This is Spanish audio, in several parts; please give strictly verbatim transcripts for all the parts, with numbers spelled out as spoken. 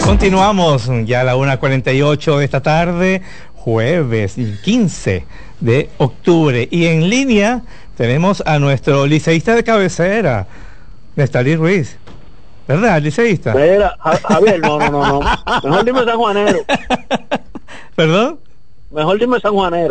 Continuamos ya a la una cuarenta y ocho de esta tarde, jueves quince de octubre. Y en línea tenemos a nuestro liceísta de cabecera, Nestalí Ruiz. ¿Verdad, liceísta? Mira, Javier, no, no, no, no. Mejor dime sanjuanero. ¿Perdón? Mejor dime sanjuanero.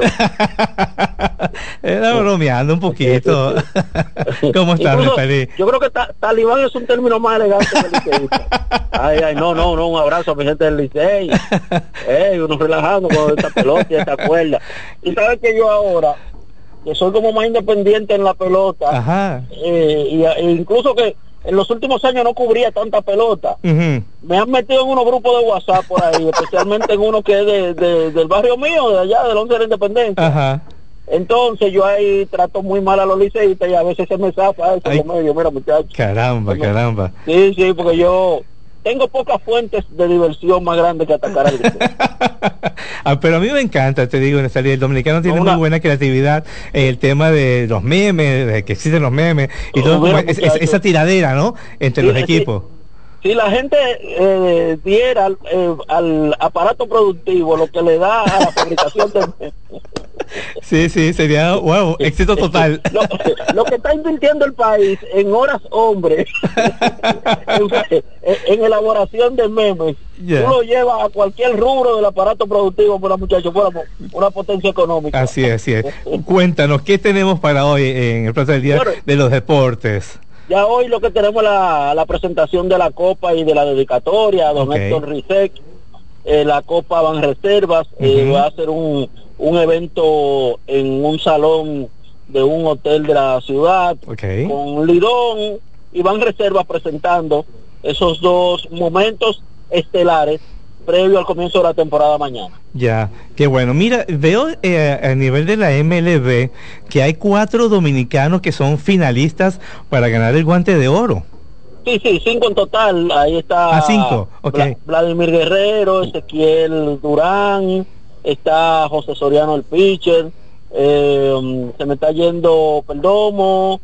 Era bromeando un poquito. ¿Cómo estás, Nestalí? Yo creo que ta, talibán es un término más elegante que liceísta. Ay, ay, no, no, no, un abrazo a mi gente del Licey. Ey, uno relajando con esta pelota y esta cuerda. Y sabes que yo ahora, que soy como más independiente en la pelota, Ajá. Eh, y, e incluso que en los últimos años no cubría tanta pelota. Uh-huh. Me han metido en unos grupos de WhatsApp por ahí, especialmente en uno que es de, de, del barrio mío, de allá, del once de la Independencia. Ajá. Entonces yo ahí trato muy mal a los liceístas y a veces se me zafa eso en medio, mira muchachos. Caramba, Como, caramba. Sí, sí, porque yo tengo pocas fuentes de diversión más grandes que atacar al liceo. Ah, pero a mí me encanta, te digo, Nestalí, el dominicano tiene una... muy buena creatividad, eh, el tema de los memes, de que existen los memes y todo, como es, es, esa tiradera, ¿no? Entre sí, los equipos. Si sí, la gente eh, diera eh, al aparato productivo lo que le da a la fabricación de memes. Sí, sí, sería, wow, éxito total. Lo, lo que está invirtiendo el país en horas hombre, en, en elaboración de memes, yeah. Tú lo llevas a cualquier rubro del aparato productivo, para muchachos, fuera una potencia económica. Así es, así es. Cuéntanos, ¿qué tenemos para hoy en el plato del día bueno, de los deportes? Ya hoy lo que tenemos es la, la presentación de la Copa y de la dedicatoria a don okay. Héctor Rizek. Eh, la Copa Banreservas, uh-huh. eh, va a ser un, un evento en un salón de un hotel de la ciudad, okay. con Lidón y Banreservas presentando esos dos momentos estelares previo al comienzo de la temporada mañana. Ya, qué bueno. Mira, veo eh, a nivel de la M L B que hay cuatro dominicanos que son finalistas para ganar el Guante de Oro. Sí, sí, cinco en total. Ahí está ah, cinco. Okay. Vladimir Guerrero, Ezequiel Durán, está José Soriano el pitcher, eh, se me está yendo Perdomo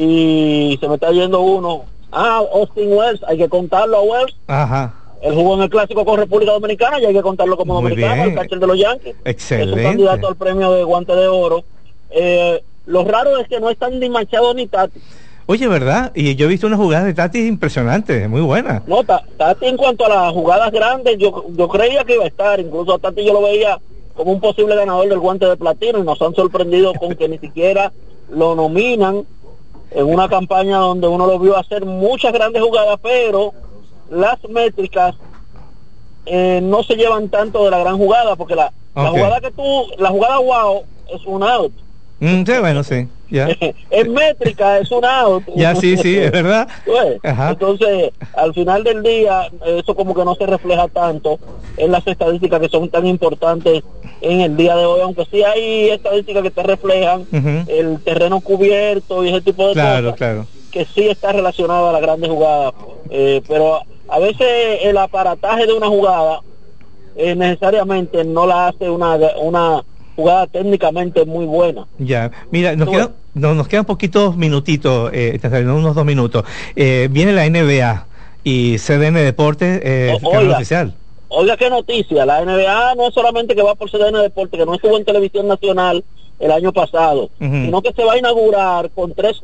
y se me está yendo uno. Ah, Austin Wells, hay que contarlo a Wells. Ajá. Él jugó en el Clásico con República Dominicana y hay que contarlo como Muy dominicano, bien. el catcher de los Yankees. Excelente. Es un candidato al premio de Guante de Oro. Eh, lo raro es que no están ni Machado ni Tati. Oye, ¿verdad? Y yo he visto una jugada de Tati impresionante, muy buena. No, Tati en cuanto a las jugadas grandes, yo yo creía que iba a estar, incluso a Tati yo lo veía como un posible ganador del Guante de Platino y nos han sorprendido con que ni siquiera lo nominan en una campaña donde uno lo vio hacer muchas grandes jugadas, pero las métricas eh, no se llevan tanto de la gran jugada, porque la, okay. la jugada que tú, la jugada wow es un out. Mm, sí, bueno, sí. Yeah. En métrica es un out. Ya, sí, sí, es verdad. Ajá. Entonces, al final del día, eso como que no se refleja tanto en las estadísticas que son tan importantes en el día de hoy, aunque sí hay estadísticas que te reflejan uh-huh. el terreno cubierto y ese tipo de claro, cosas, claro. que sí está relacionado a las grandes jugadas. Eh, pero a veces el aparataje de una jugada eh, necesariamente no la hace una una jugada técnicamente muy buena. Ya, mira, nos quedan no, nos quedan poquitos minutitos, eh, unos dos minutos. Eh, viene la N B A y C D N Deportes, eh, o, oiga, oficial. Oiga, qué noticia. La N B A no es solamente que va por C D N Deportes, que no estuvo en televisión nacional el año pasado, uh-huh. sino que se va a inaugurar con tres